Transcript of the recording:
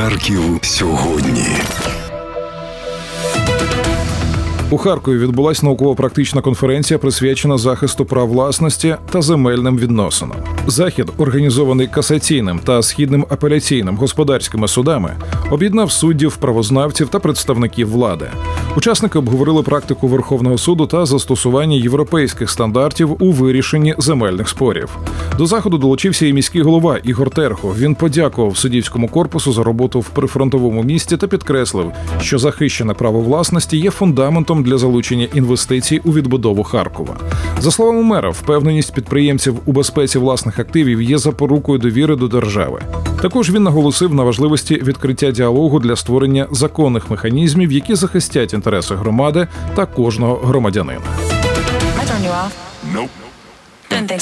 Харків сьогодні. У Харкові відбулась науково-практична конференція, присвячена захисту прав власності та земельним відносинам. Захід, організований касаційним та східним апеляційним господарськими судами, об'єднав суддів, правознавців та представників влади. Учасники обговорили практику Верховного суду та застосування європейських стандартів у вирішенні земельних спорів. До заходу долучився і міський голова Ігор Терхов. Він подякував суддівському корпусу за роботу в прифронтовому місті та підкреслив, що захищене право власності є фундаментом для залучення інвестицій у відбудову Харкова. За словами мера, впевненість підприємців у безпеці власних активів є запорукою довіри до держави. Також він наголосив на важливості відкриття діалогу для створення законних механізмів, які захистять інтереси громади та кожного громадянина. I turn you off? Nope. Didn't think